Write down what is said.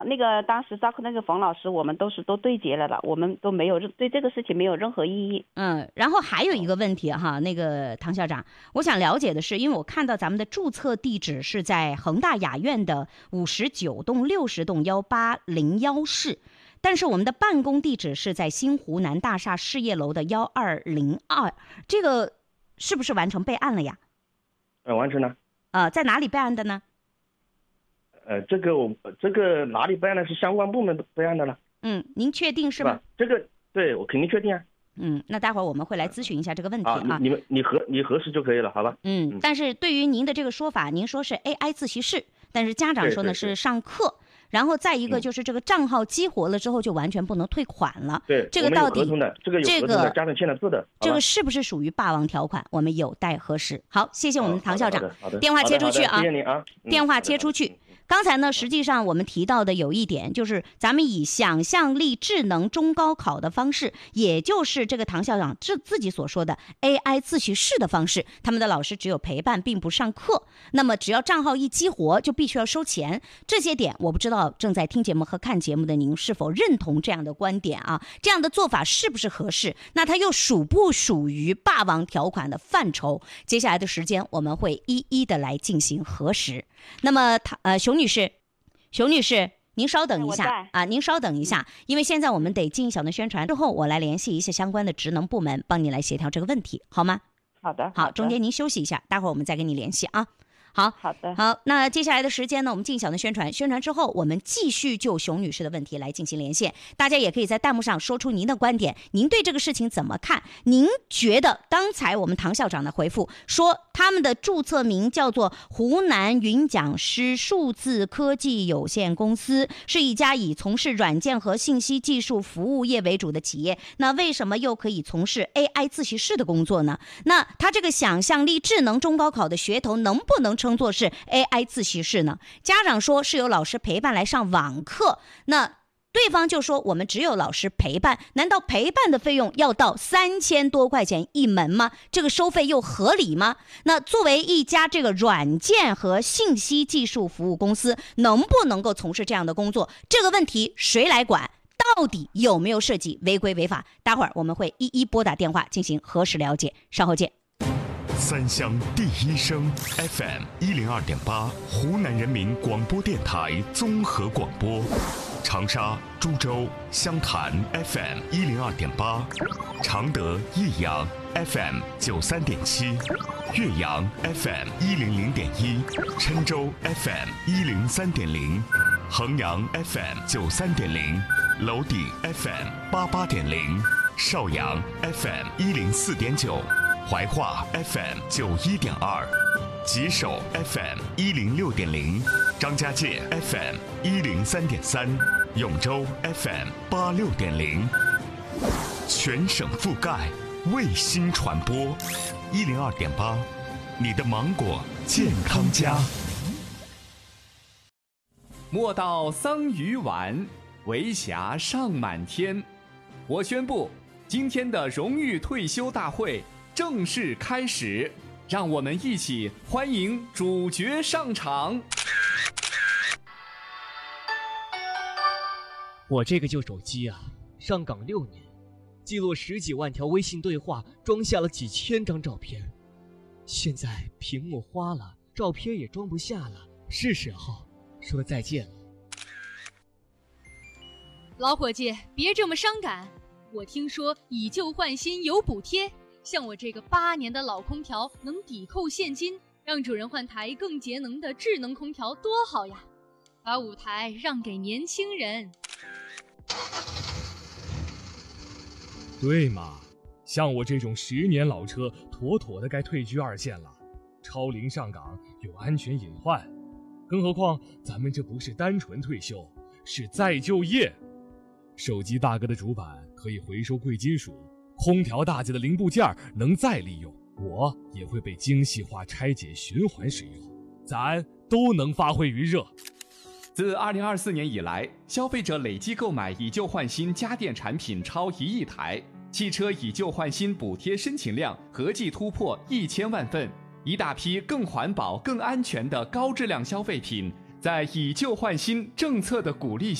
那个当时招课那个冯老师，我们都对接了，我们都没有对这个事情没有任何异议。 然后还有一个问题哈，那个唐校长，我想了解的是，因为我看到咱们的注册地址是在恒大雅苑的59栋60栋1801室，但是我们的办公地址是在新湖南大厦事业楼的1202，这个是不是完成备案了呀？ 完成了。 在哪里备案的呢？ 这个哪里备案的是相关部门备案的了。 您确定是吗？ 这个对我肯定确定啊。 那待会儿我们会来咨询一下这个问题啊。 你核实就可以了，好吧？ 但是对于您的这个说法，您说是 AI 自习室，但是家长说呢是上课，然后再一个就是这个账号激活了之后就完全不能退款了。 对， 这个到底有合同的，这个有合同的，家长签了字的， 这个是不是属于霸王条款？我们有待核实。好，谢谢我们唐校长。 好的， 电话接出去啊！ 谢谢你啊。 电话接出去。刚才呢，实际上我们提到的有一点，就是咱们以想象力智能中高考的方式，也就是这个唐校长自己所说的 AI 自习室的方式，他们的老师只有陪伴，并不上课。那么只要账号一激活，就必须要收钱。这些点我不知道正在听节目和看节目的您是否认同这样的观点啊？这样的做法是不是合适？那它又属不属于霸王条款的范畴？接下来的时间我们会一一的来进行核实。那么熊女士，您稍等一下啊，您稍等一下，因为现在我们得进一小段宣传之后，我来联系一些相关的职能部门，帮你来协调这个问题，好吗？ 好的。 好，中间您休息一下，待会儿我们再跟你联系啊。好的。 好，那接下来的时间呢，我们进小段宣传，宣传之后我们继续就熊女士的问题来进行连线。大家也可以在弹幕上说出您的观点，您对这个事情怎么看？您觉得刚才我们唐校长的回复说他们的注册名叫做湖南云讲师数字科技有限公司，是一家以从事软件和信息技术服务业为主的企业，那为什么又可以从事 AI 自习室的工作呢？那他这个想象力智能中高考的噱头能不能称作是 AI 自习室呢？家长说是有老师陪伴来上网课，那对方就说我们只有老师陪伴，难道陪伴的费用要到3000多块钱一门吗？这个收费又合理吗？那作为一家这个软件和信息技术服务公司，能不能够从事这样的工作？这个问题谁来管？到底有没有涉及违规违法？待会儿我们会一一拨打电话进行核实了解，稍后见。 三湘第一声 FM 102.8，湖南人民广播电台综合广播。长沙、株洲、湘潭 FM 102.8，常德、益阳 FM 93.7，岳阳 FM 100.1，郴州 FM 103.0，衡阳 FM 93.0，娄底 FM 88.0，邵阳 FM 104.9。怀化 FM 91.2，吉首 FM 106.0，张家界 FM 103.3，永州 FM 86.0，全省覆盖，卫星传播102.8，你的芒果健康家。 莫道桑榆晚，为霞尚满天。我宣布，今天的荣誉退休大会正式开始，让我们一起欢迎主角上场。 我这个旧手机啊，上岗6年，记录10几万条微信对话，装下了几千张照片。现在屏幕花了，照片也装不下了，是时候说再见了。 老伙计，别这么伤感。我听说以旧换新有补贴。像我这个8年的老空调能抵扣现金，让主人换台更节能的智能空调多好呀！把舞台让给年轻人。 对嘛，像我这种10年老车，妥妥的该退居2线了。超龄上岗有安全隐患，更何况咱们这不是单纯退休，是再就业。手机大哥的主板可以回收贵金属，空调大姐的零部件能再利用，我也会被精细化拆解循环使用，咱都能发挥余热。 自2024年以来，消费者累计购买以旧换新家电产品超1亿台，汽车以旧换新补贴申请量合计突破1000万份，一大批更环保、更安全的高质量消费品在以旧换新政策的鼓励